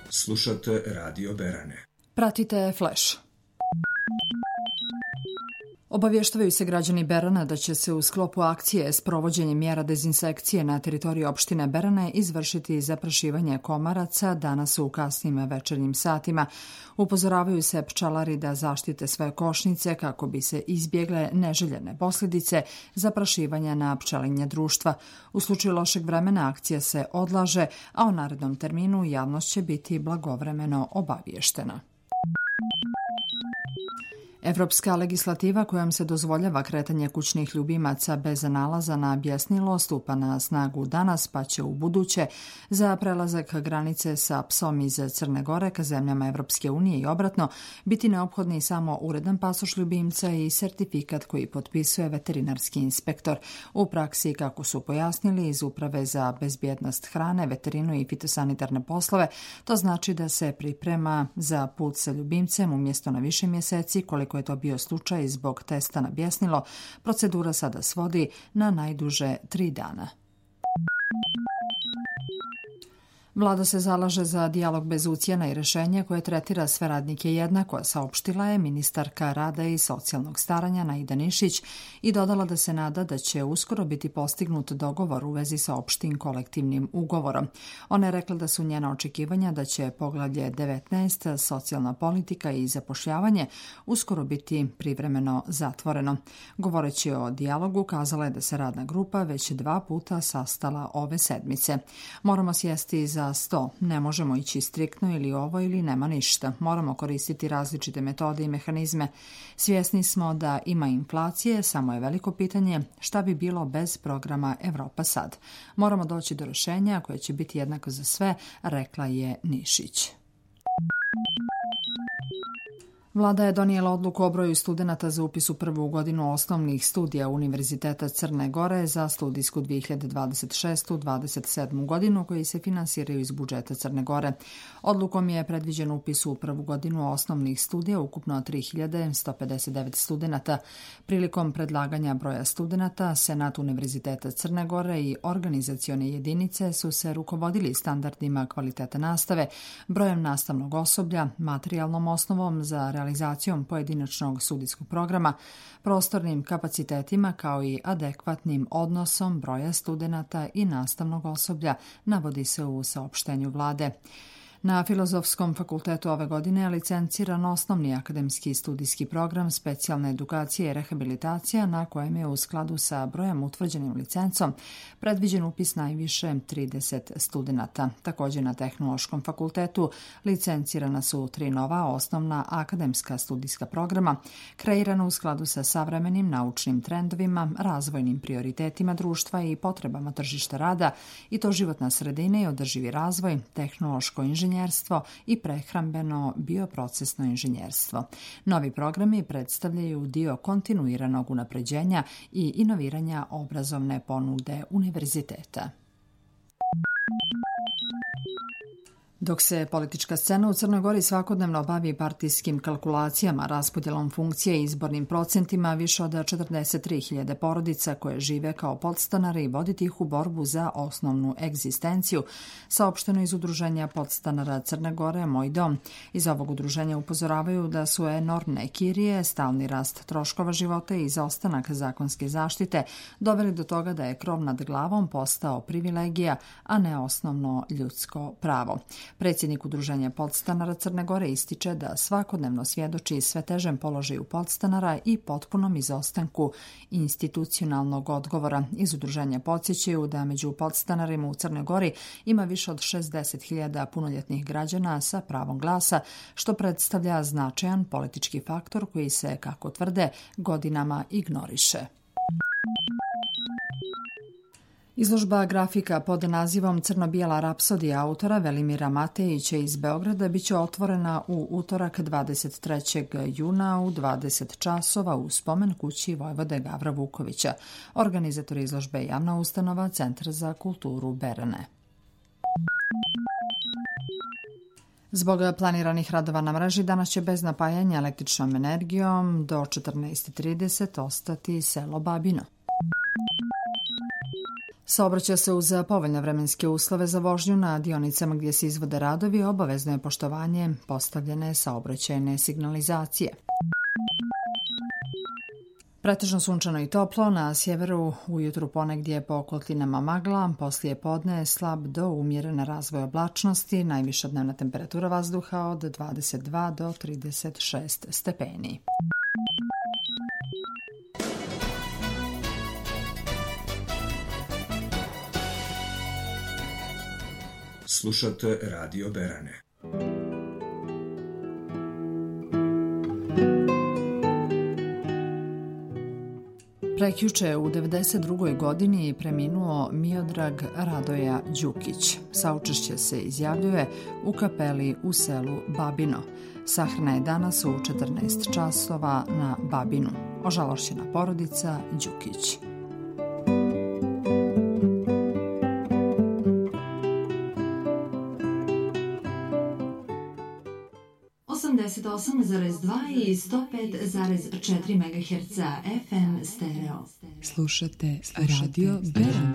Slušate Radio Berane. Pratite Flash. Obavještavaju se građani Berana da će se u sklopu akcije s provođenjem mjera dezinsekcije na teritoriji opštine Berane izvršiti zaprašivanje komaraca danas u kasnim večernjim satima. Upozoravaju se pčelari da zaštite svoje košnice kako bi se izbjegle neželjene posljedice zaprašivanja na pčelinje društva. U slučaju lošeg vremena akcija se odlaže, a o narednom terminu javnost će biti blagovremeno obavještena. Evropska legislativa kojom se dozvoljava kretanje kućnih ljubimaca bez nalaza na bjesnilo stupa na snagu danas, pa će u buduće za prelazak granice sa psom iz Crne Gore ka zemljama Evropske unije i obratno biti neophodni samo uredan pasoš ljubimca i sertifikat koji potpisuje veterinarski inspektor. U praksi, kako su pojasnili iz Uprave za bezbjednost hrane, veterinu i fitosanitarne poslove, to znači da se priprema za put sa ljubimcem umjesto na više mjeseci, koliko je to bio slučaj zbog testa na bjesnilo, procedura sada svodi na najduže 3 dana. Vlada se zalaže za dijalog bez ucjena i rješenje koje tretira sve radnike jednako, saopštila je ministarka rada i socijalnog staranja Naida Nišić i dodala da se nada da će uskoro biti postignut dogovor u vezi sa opštim kolektivnim ugovorom. Ona je rekla da su njena očekivanja da će poglavlje 19, socijalna politika i zapošljavanje, uskoro biti privremeno zatvoreno. Govoreći o dijalogu, kazala je da se radna grupa već 2 puta sastala ove sedmice. Moramo sjesti za sto. Ne možemo ići striktno ili ovo ili nema ništa. Moramo koristiti različite metode i mehanizme. Svjesni smo da ima inflacije, samo je veliko pitanje šta bi bilo bez programa Evropa sad. Moramo doći do rješenja koje će biti jednako za sve, rekla je Nišić. Vlada je donijela odluku o broju studenata za upis u prvu godinu osnovnih studija Univerziteta Crne Gore za studijsku 2026-27. godinu koji se finansiraju iz budžeta Crne Gore. Odlukom je predviđen upis u prvu godinu osnovnih studija ukupno 3159 studenata. Prilikom predlaganja broja studenata, Senat Univerziteta Crne Gore i organizacione jedinice su se rukovodili standardima kvaliteta nastave, brojem nastavnog osoblja, materijalnom osnovom za realizacijom pojedinačnog studijskog programa, prostornim kapacitetima kao i adekvatnim odnosom broja studenata i nastavnog osoblja, navodi se u saopštenju vlade. Na Filozofskom fakultetu ove godine je licenciran osnovni akademski studijski program specijalne edukacije i rehabilitacija na kojem je u skladu sa brojem utvrđenim licencom predviđen upis najviše 30 studenata. Također na Tehnološkom fakultetu licencirana su 3 nova osnovna akademska studijska programa kreirana u skladu sa savremenim naučnim trendovima, razvojnim prioritetima društva i potrebama tržišta rada, i to životna sredina i održivi razvoj, tehnološko inženjerstvo i prehrambeno bioprocesno inženjerstvo. Novi programi predstavljaju dio kontinuiranog unapređenja i inoviranja obrazovne ponude univerziteta. Dok se politička scena u Crnoj Gori svakodnevno bavi partijskim kalkulacijama, raspodjelom funkcije i izbornim procentima, više od 43.000 porodica koje žive kao podstanari i voditi ih u borbu za osnovnu egzistenciju, saopšteno iz Udruženja podstanara Crne Gore Moj dom. Iz ovog udruženja upozoravaju da su enormne kirije, stalni rast troškova života i izostanak zakonske zaštite doveli do toga da je krov nad glavom postao privilegija, a ne osnovno ljudsko pravo. Predsjednik Udruženja podstanara Crne Gore ističe da svakodnevno svjedoči sve težem položaju podstanara i potpunom izostanku institucionalnog odgovora. Iz udruženja podsjećaju da među podstanarima u Crnoj Gori ima više od 60.000 punoljetnih građana sa pravom glasa, što predstavlja značajan politički faktor koji se, kako tvrde, godinama ignoriše. Izložba grafika pod nazivom Crno-bijela rapsodija autora Velimira Matejića iz Beograda biće otvorena u utorak 23. juna u 20 časova u spomen kući Vojvode Gavra Vukovića. Organizator izložbe je javna ustanova Centar za kulturu Berane. Zbog planiranih radova na mreži danas će bez napajanja električnom energijom do 14:30 ostati selo Babino. Saobraća se uz povoljne vremenske uslove za vožnju na dionicama gdje se izvode radovi, obavezno je poštovanje postavljene saobraćajne signalizacije. Pretežno sunčano i toplo, na sjeveru ujutru ponegdje po okotlinama magla, poslije podne slab do umjeren razvoj oblačnosti, najviša dnevna temperatura vazduha od 22 do 36 stepeni. Slušate Radio Berane. Prekjuče u 92. godini preminuo Miodrag Radoja Đukić. Saučešće se izjavljuje u kapeli u selu Babino. Sahrana je danas u 14 časova na Babinu. Ožalošćena porodica Đukić. I 105,4 MHz FM stereo. Slušate Radio Berane.